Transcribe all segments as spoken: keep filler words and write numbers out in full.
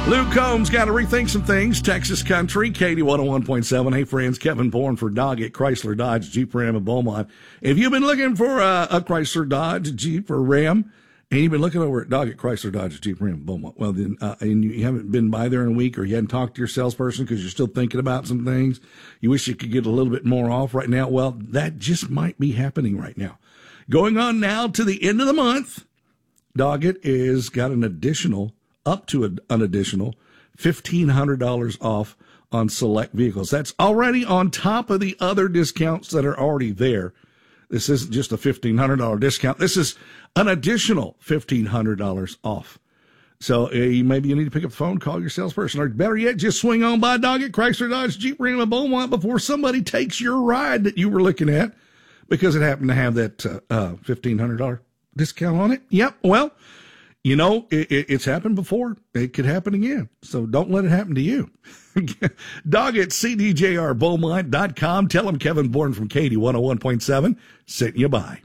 Luke Combs got to rethink some things. Texas Country, Katie one oh one point seven. Hey, friends, Kevin Bourne for Doggett, Chrysler, Dodge, Jeep, Ram, and Beaumont. If you've been looking for a, a Chrysler, Dodge, Jeep, or Ram, and you've been looking over at Doggett, Chrysler, Dodge, Jeep, Ram, and Beaumont, well, then, uh, and you haven't been by there in a week, or you hadn't talked to your salesperson because you're still thinking about some things, you wish you could get a little bit more off right now, well, that just might be happening right now. Going on now to the end of the month, Doggett is got an additional, up to a, an additional fifteen hundred dollars off on select vehicles. That's already on top of the other discounts that are already there. This isn't just a fifteen hundred dollars discount. This is an additional fifteen hundred dollars off. So uh, maybe you need to pick up the phone, call your salesperson, or better yet, just swing on by Doggett, Chrysler, Dodge, Jeep, Ram, and Beaumont before somebody takes your ride that you were looking at because it happened to have that uh, uh, fifteen hundred dollars discount on it. Yep, well, you know, it, it, it's happened before. It could happen again. So don't let it happen to you. Doggett, C D J R Beaumont dot com. Tell them Kevin Bourne from Katie one oh one point seven sent you by.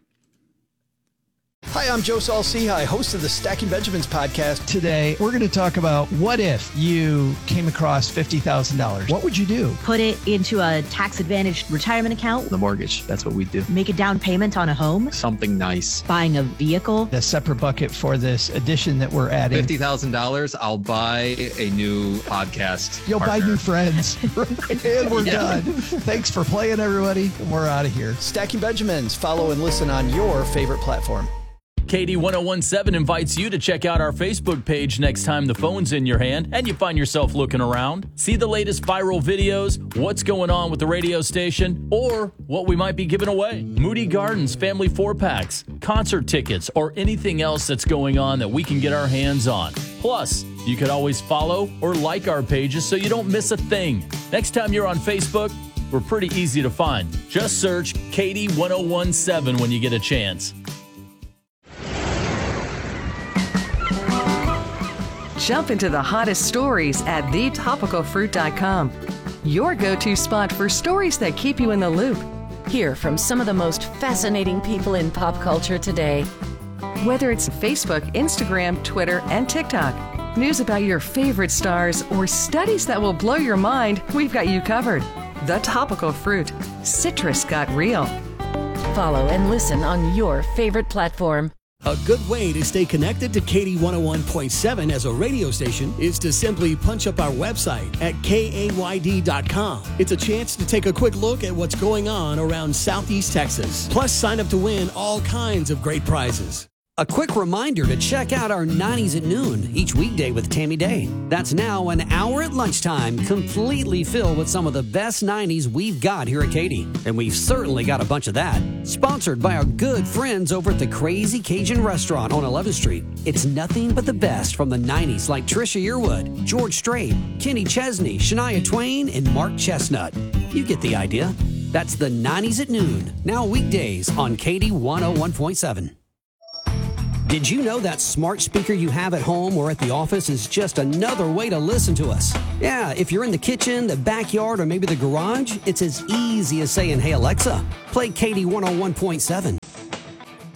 Hi, I'm Joe Saul-Sehy, host of the Stacking Benjamins podcast. Today, we're going to talk about what if you came across fifty thousand dollars. What would you do? Put it into a tax-advantaged retirement account. The mortgage, that's what we do. Make a down payment on a home. Something nice. Buying a vehicle. A separate bucket for this addition that we're adding. fifty thousand dollars, I'll buy a new podcast You'll partner. buy new friends. And we're Yeah. done. Thanks for playing, everybody. We're out of here. Stacking Benjamins. Follow and listen on your favorite platform. Katie one oh one seven invites you to check out our Facebook page next time the phone's in your hand and you find yourself looking around. See the latest viral videos, what's going on with the radio station, or what we might be giving away. Moody Gardens family four-packs, concert tickets, or anything else that's going on that we can get our hands on. Plus, you could always follow or like our pages so you don't miss a thing. Next time you're on Facebook, we're pretty easy to find. Just search Katie one oh one seven when you get a chance. Jump into the hottest stories at the topical fruit dot com. Your go-to spot for stories that keep you in the loop. Hear from some of the most fascinating people in pop culture today. Whether it's Facebook, Instagram, Twitter, and TikTok, news about your favorite stars, or studies that will blow your mind, we've got you covered. The Topical Fruit. Citrus got real. Follow and listen on your favorite platform. A good way to stay connected to Katie one oh one point seven as a radio station is to simply punch up our website at K A Y D dot com. It's a chance to take a quick look at what's going on around Southeast Texas. Plus, sign up to win all kinds of great prizes. A quick reminder to check out our nineties at noon each weekday with Tammy Day. That's now an hour at lunchtime, completely filled with some of the best nineties we've got here at Katie. And we've certainly got a bunch of that. Sponsored by our good friends over at the Crazy Cajun Restaurant on eleventh street. It's nothing but the best from the nineties like Trisha Yearwood, George Strait, Kenny Chesney, Shania Twain, and Mark Chestnut. You get the idea. That's the nineties at noon, now weekdays on Katie one oh one point seven. Did you know that smart speaker you have at home or at the office is just another way to listen to us? Yeah, if you're in the kitchen, the backyard, or maybe the garage, it's as easy as saying, "Hey Alexa, play Katie one oh one point seven."